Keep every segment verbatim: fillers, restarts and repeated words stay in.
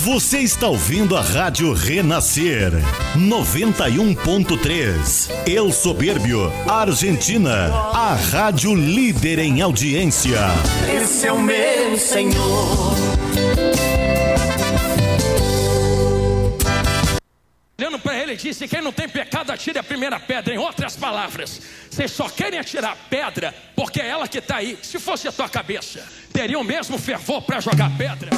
Você está ouvindo a Rádio Renascer, noventa e um ponto três. El Soberbio, Argentina. A rádio líder em audiência. Esse é o meu Senhor. Olhando para ele, disse: quem não tem pecado, atire a primeira pedra. Em outras palavras, vocês só querem atirar pedra porque é ela que está aí. Se fosse a tua cabeça, teria o mesmo fervor para jogar pedra?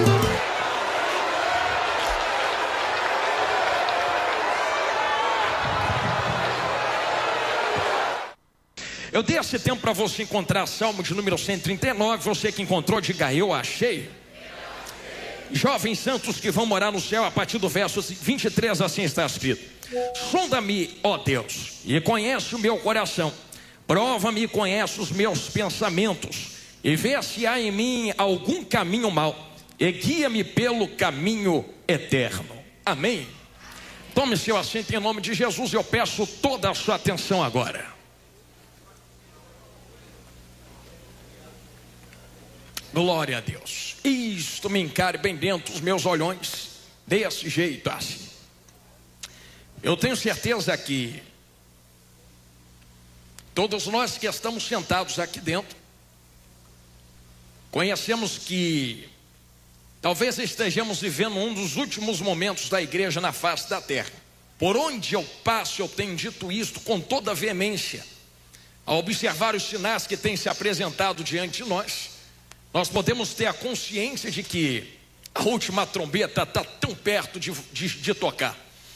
Eu dei esse tempo para você encontrar Salmo de número cento e trinta e nove. Você que encontrou, diga: eu achei. Jovens santos que vão morar no céu, a partir do verso vinte e três, assim está escrito: sonda-me, ó Deus, e conhece o meu coração, prova-me e conhece os meus pensamentos, e vê se há em mim algum caminho mau, e guia-me pelo caminho eterno. Amém? Tome seu assento em nome de Jesus. Eu peço toda a sua atenção agora. Glória a Deus. Isto me encare bem dentro dos meus olhões, desse jeito assim. Eu tenho certeza que todos nós que estamos sentados aqui dentro conhecemos que talvez estejamos vivendo um dos últimos momentos da igreja na face da terra. Por onde eu passo, eu tenho dito isto com toda a veemência. Ao observar os sinais que têm se apresentado diante de nós, nós podemos ter a consciência de que a última trombeta está tão perto de, de, de tocar.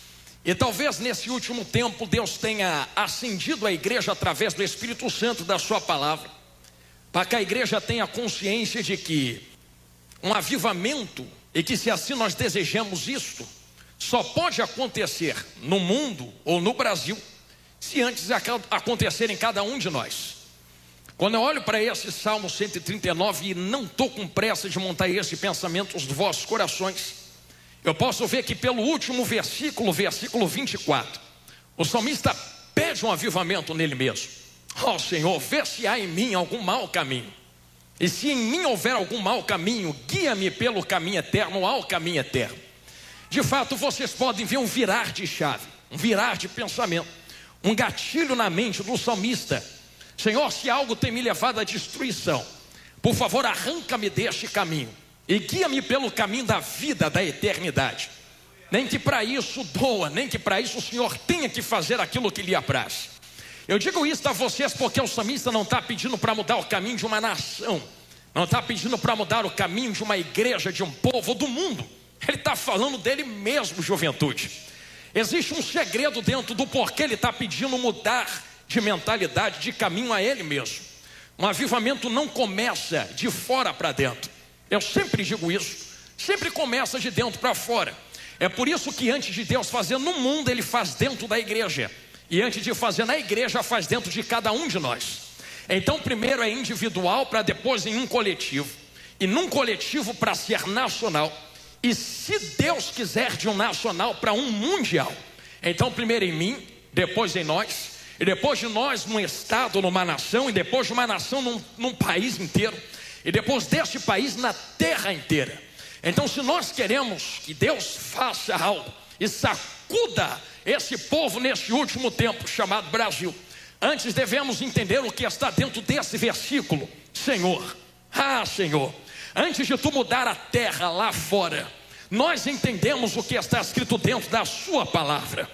E talvez nesse último tempo Deus tenha acendido a igreja através do Espírito Santo da sua palavra, para que a igreja tenha consciência de que um avivamento, e que se assim nós desejamos isto, só pode acontecer no mundo ou no Brasil, se antes acontecer em cada um de nós. Quando eu olho para esse Salmo cento e trinta e nove e não estou com pressa de montar esse pensamento nos vossos corações, eu posso ver que pelo último versículo, versículo vinte e quatro, o salmista pede um avivamento nele mesmo. Ó Senhor, vê se há em mim algum mau caminho, e se em mim houver algum mau caminho, guia-me pelo caminho eterno, ao caminho eterno. De fato, vocês podem ver um virar de chave, um virar de pensamento, um gatilho na mente do salmista. Senhor, se algo tem me levado à destruição, por favor, arranca-me deste caminho e guia-me pelo caminho da vida, da eternidade. Nem que para isso doa, nem que para isso o Senhor tenha que fazer aquilo que lhe apraz. Eu digo isso a vocês porque o salmista não está pedindo para mudar o caminho de uma nação, não está pedindo para mudar o caminho de uma igreja, de um povo, do mundo. Ele está falando dele mesmo, juventude. Existe um segredo dentro do porquê ele está pedindo mudar de mentalidade, de caminho a ele mesmo. Um avivamento não começa de fora para dentro. Eu sempre digo isso, sempre começa de dentro para fora. É por isso que antes de Deus fazer no mundo, Ele faz dentro da igreja, e antes de fazer na igreja, faz dentro de cada um de nós. Então primeiro é individual, para depois em um coletivo, e num coletivo para ser nacional, e se Deus quiser de um nacional para um mundial. Então primeiro em mim, depois em nós, e depois de nós num estado, numa nação, e depois de uma nação num, num país inteiro, e depois deste país na terra inteira. Então se nós queremos que Deus faça algo e sacuda esse povo neste último tempo chamado Brasil, antes devemos entender o que está dentro desse versículo. Senhor, ah Senhor, antes de tu mudar a terra lá fora, nós entendemos o que está escrito dentro da sua palavra.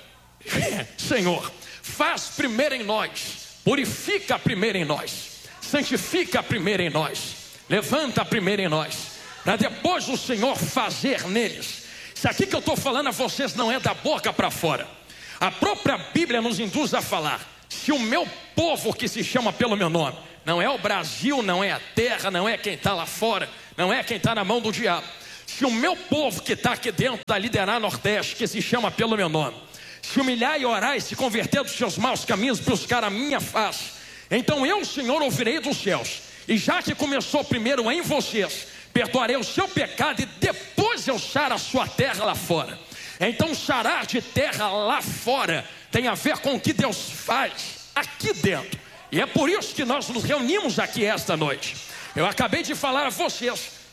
Senhor, faz primeiro em nós, purifica primeiro em nós, santifica primeiro em nós, levanta primeiro em nós, para depois o Senhor fazer neles. Isso aqui que eu estou falando a vocês não é da boca para fora. A própria Bíblia nos induz a falar: se o meu povo que se chama pelo meu nome, não é o Brasil, não é a terra, não é quem está lá fora, não é quem está na mão do diabo, se o meu povo que está aqui dentro da Liderar Nordeste, que se chama pelo meu nome, se humilhar e orar e se converter dos seus maus caminhos, buscar a minha face, então eu, Senhor, ouvirei dos céus, e já que começou primeiro em vocês, perdoarei o seu pecado, e depois eu sarar a sua terra lá fora. Então sarar de terra lá fora tem a ver com o que Deus faz aqui dentro, e é por isso que nós nos reunimos aqui esta noite. Eu acabei de falar a vocês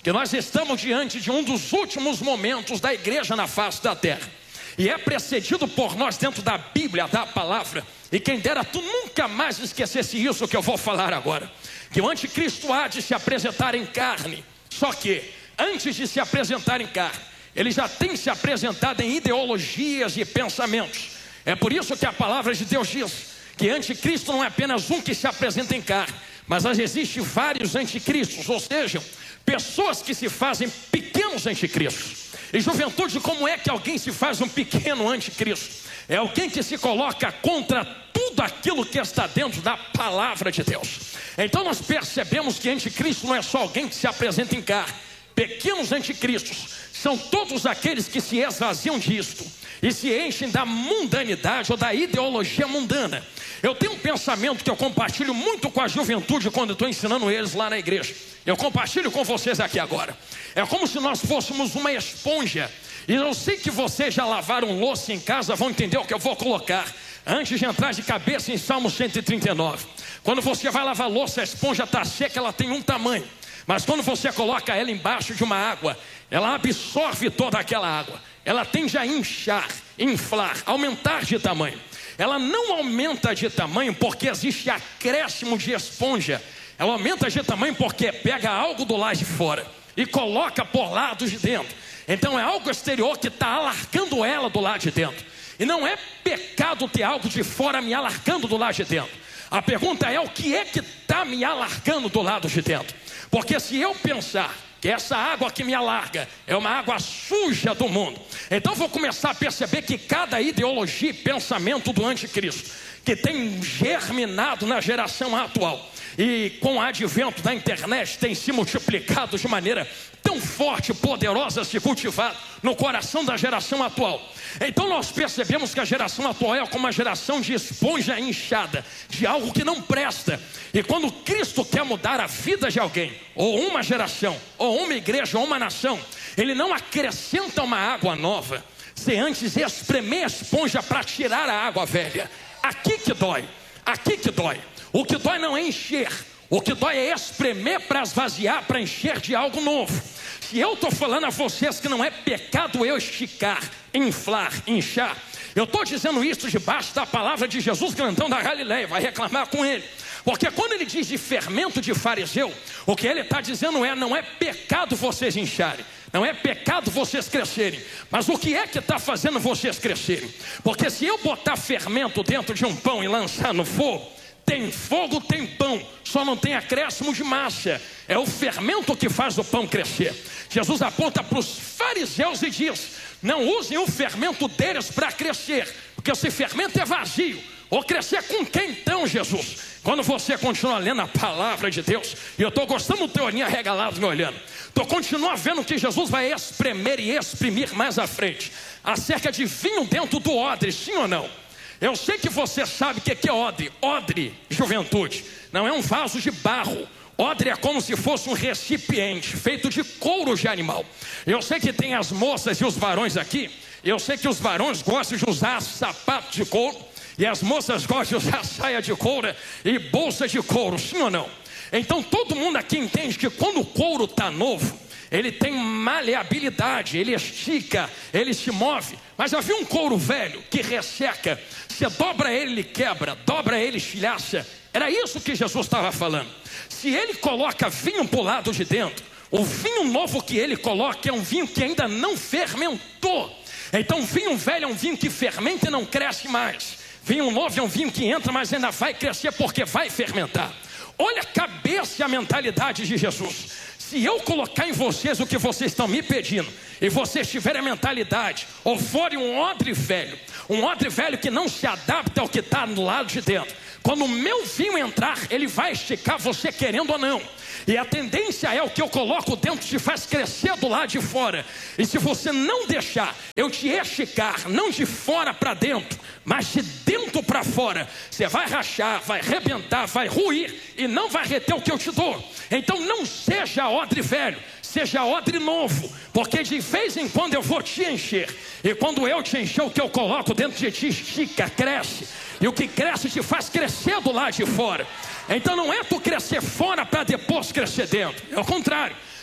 que nós estamos diante de um dos últimos momentos da igreja na face da terra. E é precedido por nós dentro da Bíblia, da palavra. E quem dera tu nunca mais esquecesse isso que eu vou falar agora. Que o anticristo há de se apresentar em carne. Só que, antes de se apresentar em carne, ele já tem se apresentado em ideologias e pensamentos. É por isso que a palavra de Deus diz que anticristo não é apenas um que se apresenta em carne, mas existem vários anticristos, ou seja, pessoas que se fazem pequenos anticristos. E juventude, como é que alguém se faz um pequeno anticristo? É alguém que se coloca contra tudo aquilo que está dentro da palavra de Deus. Então nós percebemos que anticristo não é só alguém que se apresenta em carne. Pequenos anticristos são todos aqueles que se esvaziam disto e se enchem da mundanidade ou da ideologia mundana. Eu tenho um pensamento que eu compartilho muito com a juventude quando estou ensinando eles lá na igreja. Eu compartilho com vocês aqui agora. É como se nós fôssemos uma esponja. E eu sei que vocês já lavaram louça em casa, vão entender o que eu vou colocar antes de entrar de cabeça em Salmo cento e trinta e nove. Quando você vai lavar louça, a esponja está seca, ela tem um tamanho. Mas quando você coloca ela embaixo de uma água, ela absorve toda aquela água. Ela tende a inchar, inflar, aumentar de tamanho. Ela não aumenta de tamanho porque existe acréscimo de esponja. Ela aumenta de tamanho porque pega algo do lado de fora e coloca por lado de dentro. Então é algo exterior que está alargando ela do lado de dentro. E não é pecado ter algo de fora me alargando do lado de dentro. A pergunta é: o que é que está me alargando do lado de dentro? Porque se eu pensar que essa água que me alarga é uma água suja do mundo, então vou começar a perceber que cada ideologia e pensamento do anticristo que tem germinado na geração atual e com o advento da internet tem se multiplicado de maneira tão forte, poderosa, se cultivado no coração da geração atual. Então nós percebemos que a geração atual é como uma geração de esponja inchada, de algo que não presta. E quando Cristo quer mudar a vida de alguém, ou uma geração, ou uma igreja, ou uma nação, Ele não acrescenta uma água nova, sem antes espremer a esponja para tirar a água velha. Aqui que dói, aqui que dói. O que dói não é encher, o que dói é espremer para esvaziar, para encher de algo novo. Se eu estou falando a vocês que não é pecado eu esticar, inflar, inchar, eu estou dizendo isso debaixo da palavra de Jesus grandão da Galileia. Vai reclamar com ele. Porque quando ele diz de fermento de fariseu, o que ele está dizendo é: não é pecado vocês incharem, não é pecado vocês crescerem, mas o que é que está fazendo vocês crescerem? Porque se eu botar fermento dentro de um pão e lançar no fogo, tem fogo, tem pão, só não tem acréscimo de massa. É o fermento que faz o pão crescer. Jesus aponta para os fariseus e diz: não usem o fermento deles para crescer, porque esse fermento é vazio. Ou crescer com quem então, Jesus? Quando você continua lendo a palavra de Deus, e eu estou gostando do teu olhinho arregalado me olhando, tu continua vendo que Jesus vai espremer e exprimir mais à frente acerca de vinho dentro do odre, sim ou não? Eu sei que você sabe o que é odre. Odre, juventude, não é um vaso de barro. Odre é como se fosse um recipiente feito de couro de animal. Eu sei que tem as moças e os varões aqui. Eu sei que os varões gostam de usar sapato de couro e as moças gostam de usar saia de couro e bolsa de couro, sim ou não? Então todo mundo aqui entende que quando o couro está novo, ele tem maleabilidade, ele estica, ele se move. Mas já viu um couro velho que resseca? Você dobra ele, ele quebra, dobra ele, estilhaça. Era isso que Jesus estava falando. Se ele coloca vinho para o lado de dentro, o vinho novo que ele coloca é um vinho que ainda não fermentou. Então vinho velho é um vinho que fermenta e não cresce mais. Vinho novo é um vinho que entra, mas ainda vai crescer porque vai fermentar. Olha a cabeça e a mentalidade de Jesus. Se eu colocar em vocês o que vocês estão me pedindo, e vocês tiverem a mentalidade, ou forem um odre velho, um odre velho que não se adapta ao que está do lado de dentro, quando o meu vinho entrar, ele vai esticar você querendo ou não. E a tendência é: o que eu coloco dentro te faz crescer do lado de fora. E se você não deixar eu te esticar, não de fora para dentro, mas de dentro para fora, você vai rachar, vai arrebentar, vai ruir e não vai reter o que eu te dou. Então não seja odre velho, seja odre novo, porque de vez em quando eu vou te encher. E quando eu te encher, o que eu coloco dentro de ti estica, cresce. E o que cresce te faz crescer do lado de fora. Então não é tu crescer fora para depois crescer dentro. É o contrário.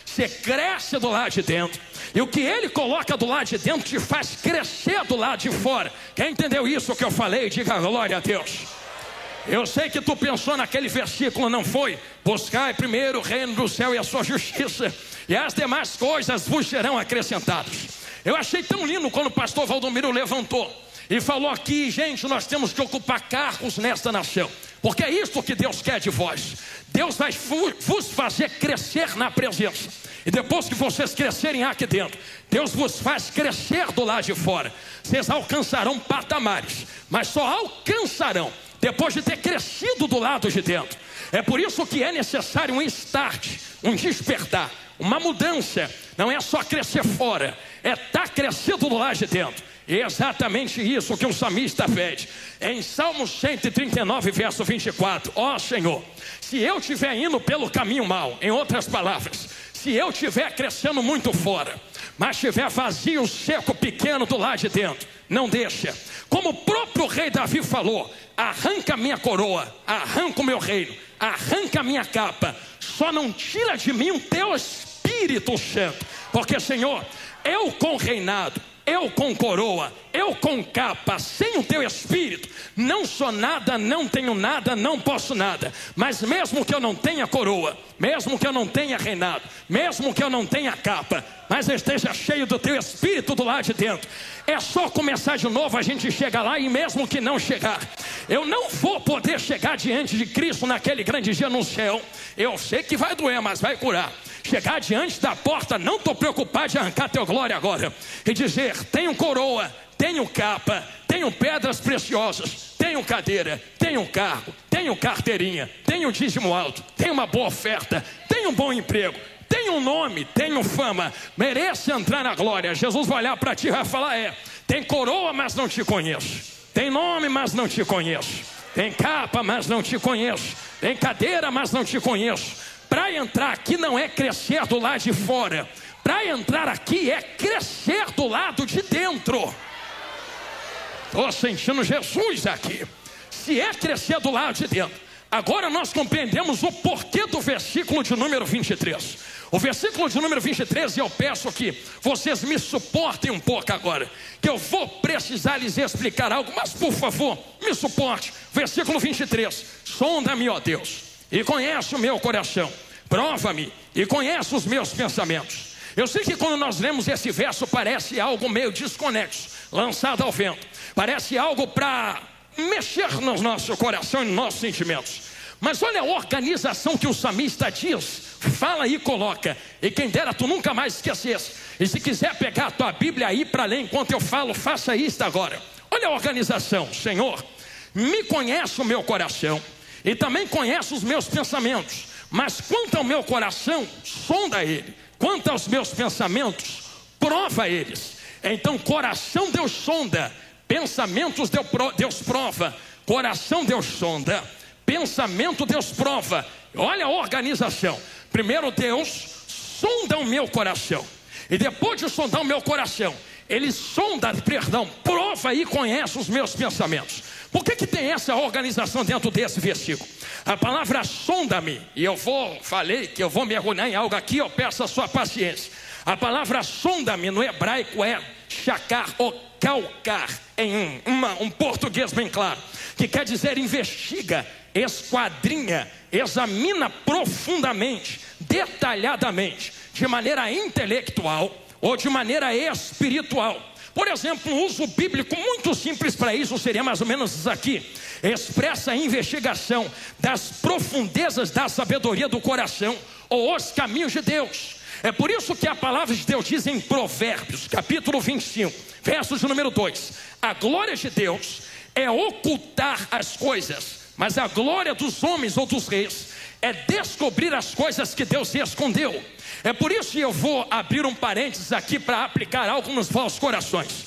Você cresce do lado de dentro, e o que Ele coloca do lado de dentro te faz crescer do lado de fora. Quem entendeu isso que eu falei, diga glória a Deus. Eu sei que tu pensou naquele versículo, não foi? Buscai primeiro o reino do céu e a sua justiça, e as demais coisas vos serão acrescentadas. Eu achei tão lindo quando o pastor Valdomiro levantou e falou aqui: gente, nós temos que ocupar cargos nesta nação, porque é isso que Deus quer de vós. Deus vai vos fazer crescer na presença, e depois que vocês crescerem aqui dentro, Deus vos faz crescer do lado de fora. Vocês alcançarão patamares, mas só alcançarão depois de ter crescido do lado de dentro. É por isso que é necessário um start, um despertar, uma mudança. Não é só crescer fora, é estar crescido do lado de dentro. E é exatamente isso que o salmista pede em Salmos cento e trinta e nove, verso vinte e quatro. Ó Senhor, se eu estiver indo pelo caminho mau, em outras palavras, se eu estiver crescendo muito fora, mas estiver vazio, seco, pequeno do lado de dentro, não deixa. Como o próprio rei Davi falou: arranca a minha coroa, arranca o meu reino, arranca a minha capa, só não tira de mim o teu Espírito Santo. Porque, Senhor, eu com reinado, eu com coroa, eu com capa, sem o teu Espírito, não sou nada, não tenho nada, não posso nada. Mas mesmo que eu não tenha coroa, mesmo que eu não tenha reinado, mesmo que eu não tenha capa, mas eu esteja cheio do teu Espírito do lado de dentro, é só começar de novo, a gente chega lá. E mesmo que não chegar, eu não vou poder chegar diante de Cristo naquele grande dia no céu. Eu sei que vai doer, mas vai curar. Chegar diante da porta, não estou preocupado de arrancar teu glória agora e dizer: tenho coroa, tenho capa, tenho pedras preciosas, tenho cadeira, tenho cargo, tenho carteirinha, tenho dízimo alto, tenho uma boa oferta, tenho um bom emprego, tenho um nome, tenho fama, merece entrar na glória. Jesus vai olhar para ti e vai falar: é, tem coroa, mas não te conheço, tem nome, mas não te conheço, tem capa, mas não te conheço, tem cadeira, mas não te conheço. Para entrar aqui não é crescer do lado de fora, para entrar aqui é crescer do lado de dentro. Estou sentindo Jesus aqui. Se é crescer do lado de dentro, agora nós compreendemos o porquê do versículo de número vinte e três. O versículo de número vinte e três, e eu peço que vocês me suportem um pouco agora, que eu vou precisar lhes explicar algo, mas por favor, me suporte. Versículo vinte e três: sonda-me, ó Deus, e conhece o meu coração, prova-me e conhece os meus pensamentos. Eu sei que quando nós lemos esse verso parece algo meio desconexo, lançado ao vento, parece algo para mexer no nosso coração e nos nossos sentimentos. Mas olha a organização que o salmista diz, fala e coloca, e quem dera tu nunca mais esquecesse. E se quiser pegar a tua Bíblia aí para ler enquanto eu falo, faça isso agora. Olha a organização: Senhor, me conhece o meu coração e também conhece os meus pensamentos, mas quanto ao meu coração, sonda ele, quanto aos meus pensamentos, prova eles. Então coração Deus sonda, pensamentos Deus prova. Coração Deus sonda, pensamento Deus prova. Olha a organização: primeiro Deus sonda o meu coração, e depois de sondar o meu coração, Ele sonda, perdão, prova e conhece os meus pensamentos. Por que que tem essa organização dentro desse versículo? A palavra sonda-me, e eu vou, falei que eu vou mergulhar em algo aqui, eu peço a sua paciência. A palavra sonda-me no hebraico é shakar ou calcar, em uma, um português bem claro, que quer dizer investiga, esquadrinha, examina profundamente, detalhadamente, de maneira intelectual ou de maneira espiritual. Por exemplo, um uso bíblico muito simples para isso seria mais ou menos isso aqui: expressa a investigação das profundezas da sabedoria do coração ou os caminhos de Deus. É por isso que a palavra de Deus diz em Provérbios, capítulo vinte e cinco, verso de número dois: a glória de Deus é ocultar as coisas, mas a glória dos homens ou dos reis é descobrir as coisas que Deus escondeu. É por isso que eu vou abrir um parênteses aqui para aplicar algo nos vossos corações.